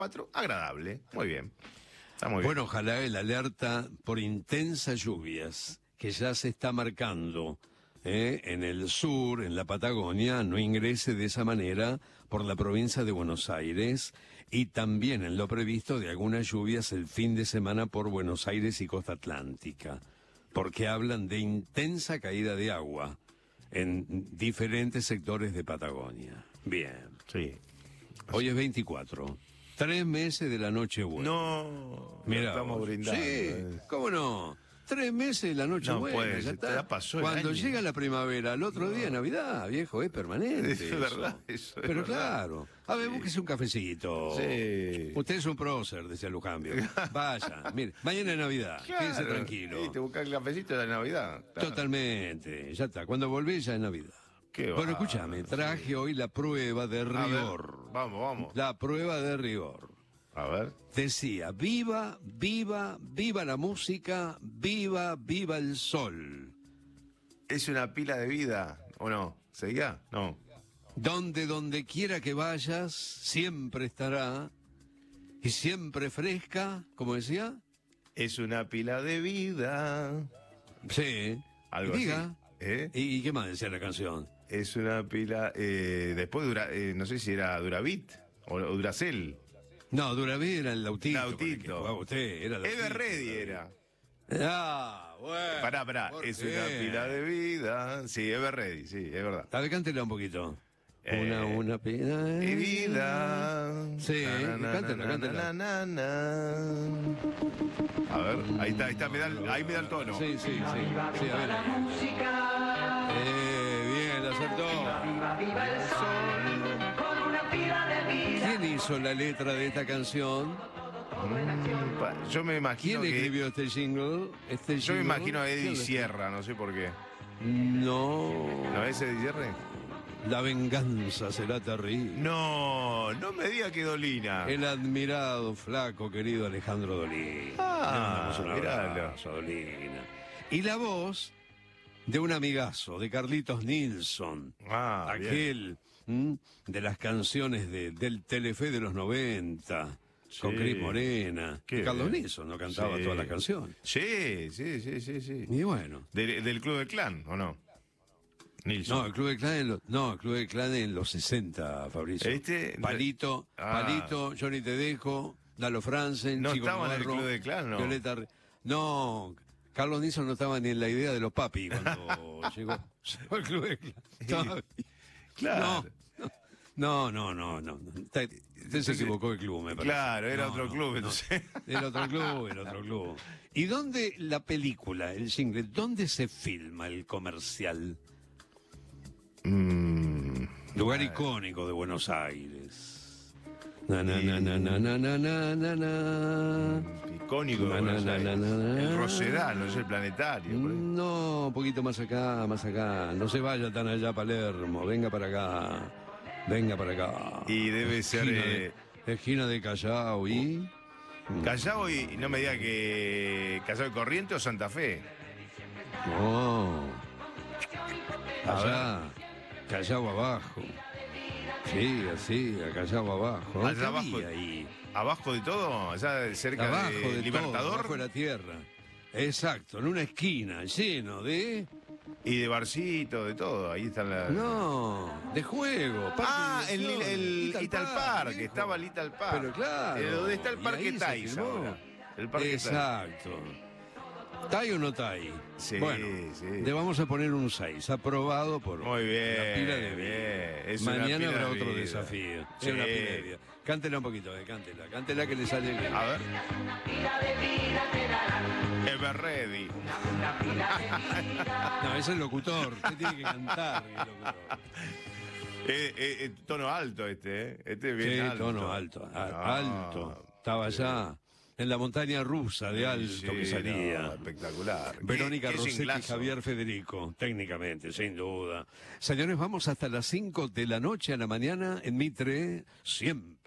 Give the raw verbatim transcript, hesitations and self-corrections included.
cuatro, agradable. Muy bien. Está muy bien. Bueno, ojalá el alerta por intensas lluvias que ya se está marcando eh, en el sur, en la Patagonia, no ingrese de esa manera por la provincia de Buenos Aires y también en lo previsto de algunas lluvias el fin de semana por Buenos Aires y costa atlántica, porque hablan de intensa caída de agua en diferentes sectores de Patagonia. Bien. Sí. Hoy es veinticuatro. Tres meses de la noche buena. No, Mira, estamos vos. brindando. Sí, eh. ¿cómo no? Tres meses de la noche No buena, puede ya ser, está. ya pasó el Cuando año. llega la primavera, al otro día Navidad, viejo, es permanente. Es eso. verdad, eso es Pero verdad. claro. A ver, búsquese un cafecito. Sí. Usted es un prócer, decía Lucambio. Vaya, mire, mañana es Navidad, Claro. quédese tranquilo. Y te buscas el cafecito de la Navidad. Claro. Totalmente, ya está. Cuando volvés ya es Navidad. Qué Bueno, bárbaro, escúchame, sí. traje hoy la prueba de A ver, rigor. vamos, vamos. La prueba de rigor. A ver. Decía, viva, viva, viva la música, viva, viva el sol. ¿Es una pila de vida o no? ¿Seguía? No. Donde, donde quiera que vayas, siempre estará. Y siempre fresca, como decía. Es una pila de vida. Sí. Algo Y diga. así. ¿Eh? ¿Y, y qué más decía la canción? Es una pila... Eh, después, dura, eh, no sé si era Duravit o, o Duracell. No, Duraví era el lautito. Lautito. con el que jugaba usted, era lautito. Ever Ready era. Ah, bueno. Pará, pará. ¿por Es qué? una pila de vida. Sí, Ever Ready, sí, es verdad. A ver, cántela un poquito. Eh, una, una pila de De vida. Sí, Na, na, cántela, na, cántela. na, na, na. A ver, ahí está, ahí está, me da el, ahí me da el tono. Sí, sí, sí. Sí, a ver. Eh, bien, la acertó. ¿Quién hizo la letra de esta canción? Mm, pa- Yo me imagino ¿Quién que... escribió este jingle? Este Yo me jingle? imagino a Eddie ¿Quién lo- Sierra, no sé por qué. No. ¿No es Eddie Sierra? La venganza será terrible. No, no me diga que Dolina. El admirado, flaco, querido Alejandro Dolina. Ah, Le mandamos un miralo. abrazo, Dolina. Y la voz de un amigazo, de Carlitos Nilsson. Ah, bien. aquel ¿m? de las canciones de, del Telefe de los noventa, con Sí. Cris Morena. Qué Y Carlos bien. Nilsson no cantaba Sí. todas las canciones. Sí, sí, sí, sí, sí. Y bueno. De- ¿Del Club del Clan, o no? Nilsson. No, el Club de Clan en los, no, el Club de Clan en los sesenta, Fabricio. Este- Palito, Ah. Palito, Johnny Te Dejo, Dalo Franzen, ¿No Chico estaba en el Navarro, Club de Clan, no? Violeta Re- No, Carlos Nilsson no estaba ni en la idea de los papi cuando llegó, llegó al Club de Clan. Todavía. Claro. No, no, no, no. no. Usted, usted se Entonces, equivocó de club, me parece. claro, era No, otro no, club, no. entonces. Era otro club, era otro club. ¿Y dónde la película, el single, dónde se filma el comercial? Mm, Lugar icónico de Buenos Aires. Na, na, na, na, na, na, na, na, na, na. icónico de Na, Buenos na, na, Aires. na, na, El na. Rosedal, no es el planetario. por ahí. No, un poquito más acá, más acá. No se vaya tan allá a Palermo, venga para acá. Venga para acá. Y debe ser, Esquina eh, de, esquina de Callao y... Callao y, y no me diga que Callao y Corriente o Santa Fe. No. A Allá. Callao abajo. Sí, así, a Callao abajo. Allá ¿Qué abajo. había ahí? Abajo de todo, allá cerca Abajo de, de Libertador todo, abajo de la tierra. Exacto, en una esquina, lleno de... y de Barcito, de todo. Ahí está la. No, de juego. parque Ah, de el, diversiones, el Little Little Park, Park, viejo. estaba Little Park. Pero claro. Eh, donde está el y Parque ahí se Thais filmó. ahora. El Parque Thais. Exacto. ¿Tai o no Tai? Sí, bueno, sí. le vamos a poner un seis, aprobado por Muy bien, la pila de bien. vida. Es una Mañana pila habrá de otro vida. desafío. Sí. Es una pila de vida. Cántela un poquito, eh, cántela. Cántela que le sale bien. A ver. Ever Ready. No, ese es el locutor. Usted tiene que cantar, el locutor. Eh, eh, eh, tono alto este, ¿eh? Este es bien Sí, alto. tono alto. a- Ah, alto. Estaba allá en la montaña rusa de alto sí, que salía. no, espectacular. Verónica Qué- qué Rossetti y singlazo. Javier Federico, técnicamente, sin duda. Señores, vamos hasta las cinco de la noche a la mañana en Mitre, siempre.